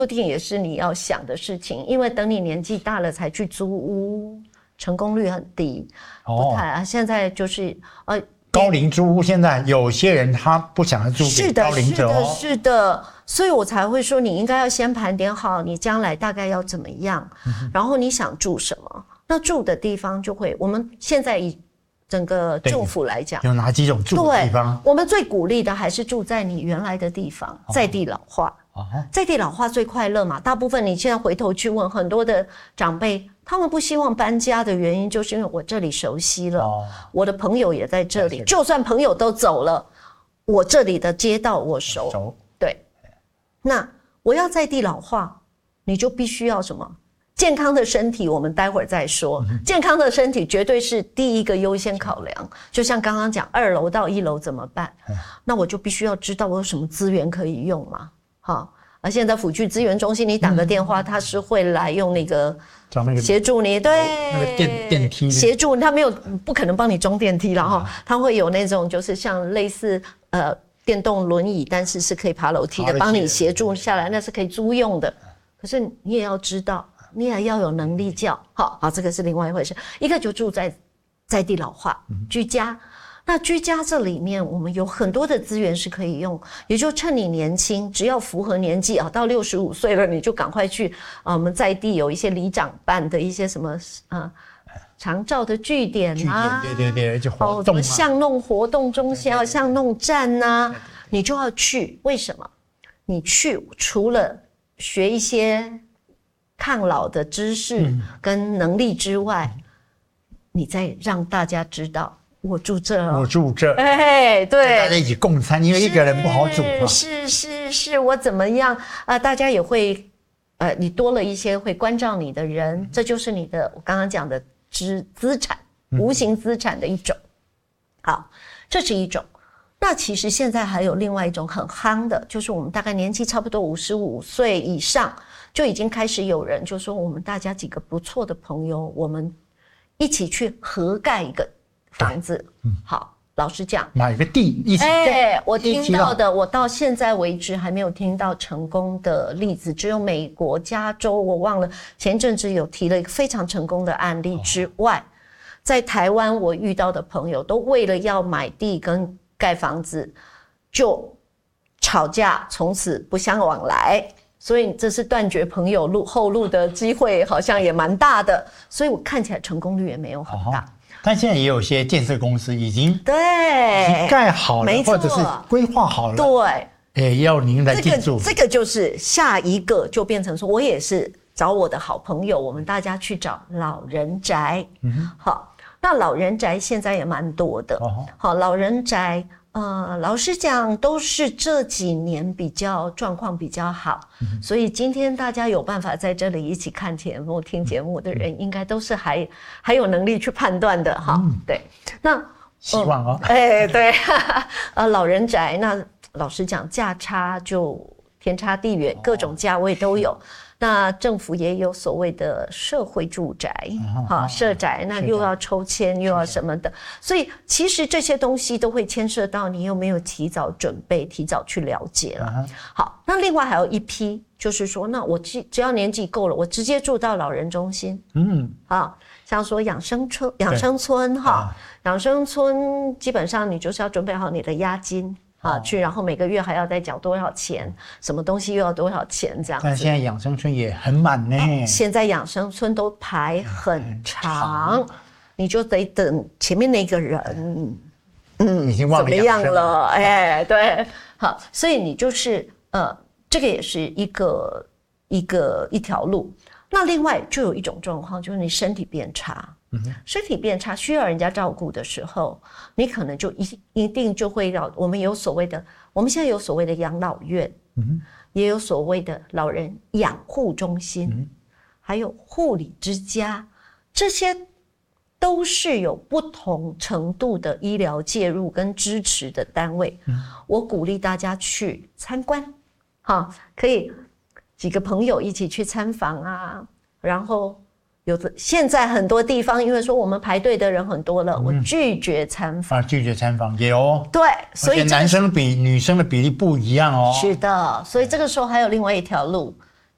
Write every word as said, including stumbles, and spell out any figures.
定也是你要想的事情，因为等你年纪大了才去租屋，成功率很低。哦，不太啊，现在就是呃。 高龄租屋，现在有些人他不想要租给高龄者哦， 是的，是的，是的，所以我才会说你应该要先盘点好你将来大概要怎么样，嗯、然后你想住什么，那住的地方就会，我们现在以整个政府来讲， 有哪几种住的地方？ 我们最鼓励的还是住在你原来的地方，在地老化。哦、在地老化最快乐嘛，大部分你现在回头去问很多的长辈。他们不希望搬家的原因，就是因为我这里熟悉了，哦、我的朋友也在这里，就算朋友都走了，我这里的街道我熟。熟对，那我要在地老化，你就必须要什么？健康的身体，我们待会儿再说。嗯、健康的身体绝对是第一个优先考量。就像刚刚讲，二楼到一楼怎么办？嗯、那我就必须要知道我有什么资源可以用嘛。好，而现在辅具资源中心，你打个电话，他、嗯、是会来用那个。协助你，对， 那个电电梯协助他没有不可能帮你装电梯了哈，他会有那种就是像类似呃电动轮椅，但是是可以爬楼梯的，帮你协助下来，那是可以租用的。可是你也要知道，你也要有能力叫，好，好，这个是另外一回事。一个就住在在地老化居家。那居家这里面，我们有很多的资源是可以用，也就趁你年轻，只要符合年纪啊，到六十五岁了，你就赶快去啊。我们在地有一些里长办的一些什么啊，长照的据点啊， 对对对，就活动、啊， 巷弄活动中心啊，巷弄站呐、啊，你就要去。为什么？你去除了学一些抗老的知识跟能力之外，嗯、你再让大家知道。我住这、哦， 我住这， 哎，对， 大家一起共餐，因为一个人不好煮嘛。 是是是，我怎么样啊、呃？大家也会，呃，你多了一些会关照你的人，嗯、这就是你的我刚刚讲的资资产，无形资产的一种。嗯、好，这是一种。那其实现在还有另外一种很夯的，就是我们大概年纪差不多五十五岁以上，就已经开始有人就说，我们大家几个不错的朋友，我们一起去合盖一个。房子，嗯，好，老实讲， 买个地一起盖。 哎，我听到的，我到现在为止还没有听到成功的例子，只有美国加州，我忘了前阵子有提了一个非常成功的案例之外，哦、在台湾我遇到的朋友都为了要买地跟盖房子就吵架，从此不相往来。所以这是断绝朋友路后路的机会，好像也蛮大的。所以我看起来成功率也没有很大。哦， 但现在也有些建设公司已经对已经盖好了，或者是规划好了， 对， 也要您来进驻。 这个这个就是下一个就变成说，我也是找我的好朋友，我们大家去找老人宅。嗯，好，那老人宅现在也蛮多的。哦，好，老人宅。呃，老实讲，都是这几年比较状况比较好，嗯、所以今天大家有办法在这里一起看节目、听节目的人，应该都是还还有能力去判断的哈。嗯、对，那希望哦， 哎、呃，对，呃，老人宅，那老实讲，价差就天差地远，各种价位都有。那政府也有所谓的社会住宅，哈、哦，社宅，那又要抽签，又要什么的，所以其实这些东西都会牵涉到你有没有提早准备，提早去了解了。嗯、好，那另外还有一批，就是说，那我只只要年纪够了，我直接住到老人中心，嗯，啊，像说养生村、养生村哈，养生村基本上你就是要准备好你的押金。啊，去，然后每个月还要再缴多少钱，什么东西又要多少钱这样子。 但现在养生村也很满呢、欸。 现在养生村都排很长，你就得等前面那个人，嗯， 已经忘了怎么样了？哎，对，好，所以你就是呃，这个也是一个一个一条路。那另外就有一种状况，就是你身体变差。嗯、身体变差需要人家照顾的时候，你可能就一一定就会要我们有所谓的，我们现在有所谓的养老院，嗯、也有所谓的老人养护中心，嗯、还有护理之家，这些都是有不同程度的医疗介入跟支持的单位。嗯、我鼓励大家去参观，哈，可以几个朋友一起去参访啊，然后。有的现在很多地方，因为说我们排队的人很多了，嗯、我拒绝参访。 啊，拒绝参访也哦。 对，所以、 这个、男生比女生的比例不一样哦。 是的，所以这个时候还有另外一条路，